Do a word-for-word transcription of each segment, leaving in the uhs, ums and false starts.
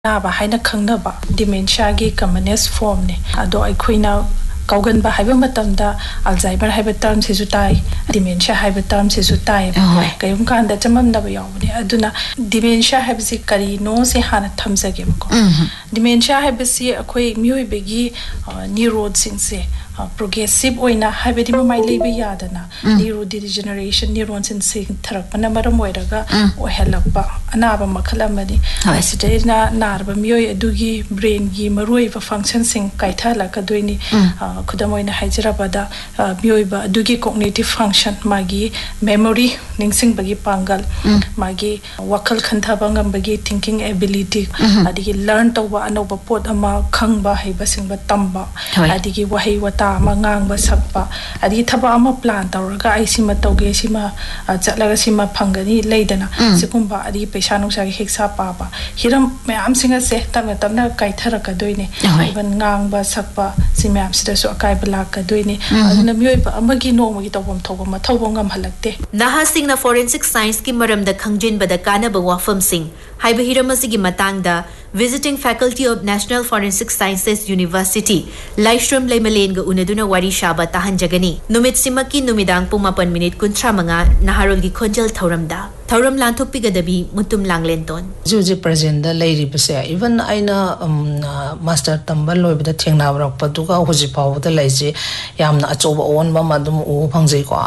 Naba haina khangnaba dementia gi commonest form ne ado aikoina kaugan ba haiba matamda alzheimer haiba term se jutai dementia haiba term se jutai kayum kanda chamam naba yawne aduna dementia haiba si kari no se hana thamjage ko dementia haiba si akoi mioi begi neurod sing se progressive oina haibedi mai lebe yadana neurodegeneration neurons in sing tharakpana maram oiraga ohelakpa anaba makhalamani asidena narba mioi adugi brain gi maroi ba function sing kaithala kadoini khudamoina haijrabada mioi ba adugi cognitive function magi memory ningsing bagi pangal magi wakal khantha bangam bagi thinking ability adigi learn tawba anoba pot ama khangba haiba singba tamba adigi wahi wata mangang ba sakpa adi thaba ama plan tawraga ai sima tawge sima chatlaga sima phangani leidana sikumba adi paisa nungsa gi heksa pa ba hiram mayam singa se tamna tamna kaithara ka doine ban ngang ba sakpa simyam sida so akai bla ka doine aduna mioi ba amagi no magi tawbam thawbam thawbam ngam halakte naha singna forensic science ki maram da khangjin bada kana ba wafam sing haiba hiramasi gi matang da visiting faculty of National Forensic Sciences University Laishram Leimalen ga unaduna wari shaba tahan jagani numit simaki numidang pung mapan minute kuntra manga naharol gi khonjal thauramda thauram lanthok pigadabi mutum langlenton juji present da leiri base even aina master tambal loibda thengna brak paduga hoji paw da leiji yamna achoba on ba madum u phangjai ko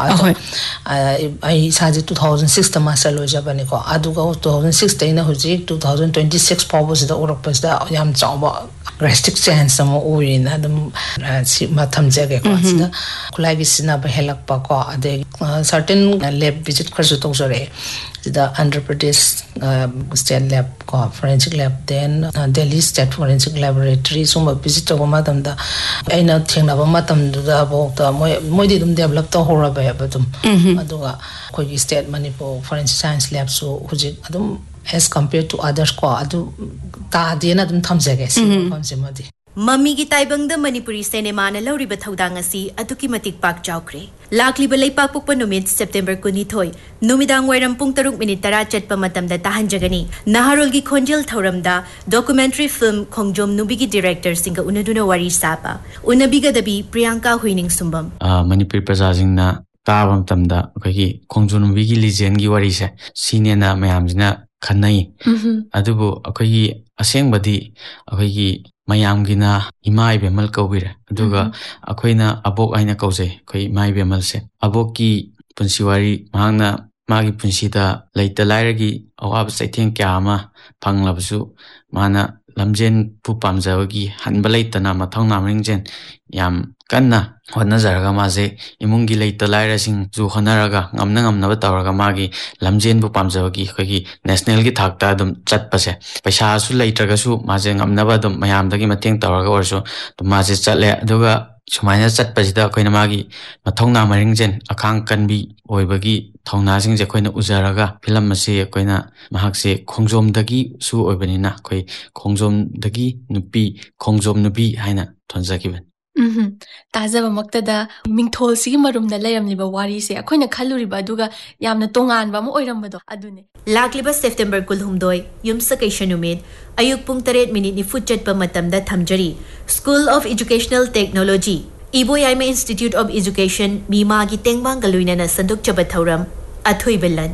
ai saji two thousand six ta master lojabani ko aduga two thousand six ta ina hoji two thousand twenty-six paw da Europe da yam chawba restrict chance sama uina dum si matham jage ko da kulai gi sina ba helak pa ko ade certain lab visit kharsu to sore the Andhra Pradesh uh, state lab ko forensic lab then uh, Delhi state forensic laboratory suma visit to madam da aina thengna ba matam da bo ta moi moi di dum develop to hora ba ba dum aduga ko gi state Manipur forensic science lab so huji adum as compared to others ko adu ta dena dum thamjage si consumer Mami gi taibang da Manipuri cinema na lauri ba thaudang asi atuki matik pak chawkre lakli balai pak pukpa numit September kunithoi numidang wairam pung taruk minute tara chatpa matam da tahan jagani naharol gi khonjal thauram da documentary film khongjom nubi gi director singa unaduna wari sapa unabiga dabi Priyanka Huining Sumbam uh, Manipuri prajasing na tabam tamda kagi khongjom nubi gi legend gi wari se sine na mayam jina khanai adubu akagi asengbadi akagi mayam gina imai bemal kawira aduga akoina abok aina kaujai koi mai bemal se abok ki punsiwari mahangna magi punsida leita lairagi awab saitheng kya ama phanglabsu mana lamjen pu pamjawagi hanba leitana mathong namringjen yam kanna honna jaraga maje imungi leita laira sing ju honaraga ngamna ngamna ba tawraga magi lamjen bu pamjawagi khagi national gi thakta dum chatpase paisa su leitraga su maje ngamna ba dum mayam dagi mateng tawraga orso to maje chatle aduga sumaina chatpasida koina magi mathong namaringjen akhang kanbi oibagi thongna sing je koina ujaraga film ase koina mahak se khongjom dagi su oibanina koi khongjom dagi nupi khongjom nubi haina thonjakiban mhm tajaba maktada mingthol sigi marumda layamliba wari se akoina khaluriba aduga yamna tongan ba mo oirambado adune lakliba September kulhumdoi yumsa kaishanumid ayuk pung taret minute ni foot chatpa matamda thamjari School of Educational Technology Iboyaima Institute of Education mima gi tengbang galuina na sanduk chaba thauram athoi belan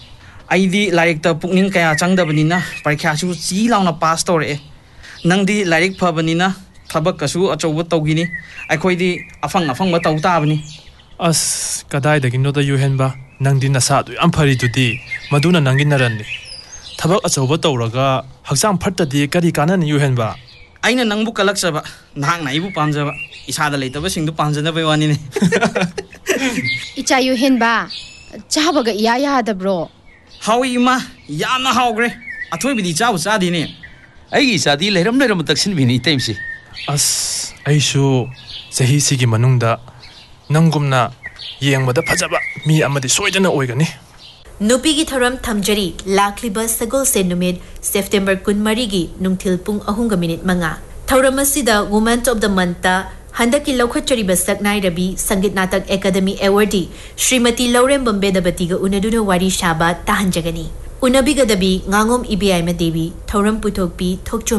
aidi larik ta pukning kaya changdabanina parikha su chi launa pass tore nangdi larik phabanina thabak kasu achoba tawgini akhoi di afang afang ba taw tabani as kadai da gino da yuhen ba nangdi nasa du am phari du di maduna nangin naran ni thabak achoba tawraga haksam phatta di kari kana ni yuhen ba aina nangbu kalaksaba nahang naibu pamjaba isada leitaba singdu pamjana bai wani ne icha yuhen ba chabaga iya ya da bro hawi ma yana hawgre athoi bidi chabu chadi ne aigi sadi leram leram taksin bini taimsi as aishu sahi sigi manungda nangumna yengmada phajaba mi amadi soidana oigani nupi gi tharam thamjari lakliba sagol se numit September kunmari gi nungthil pung ahunga minute manga thauram asida woman of the month ta handaki laukhachari basaknai rabi sangit natak academy awardee Srimati Laurem Bombedabati ga unaduna wari shaba tahanjagani unabiga dabi ngangom ibi ai ma devi thauram puthokpi thokchom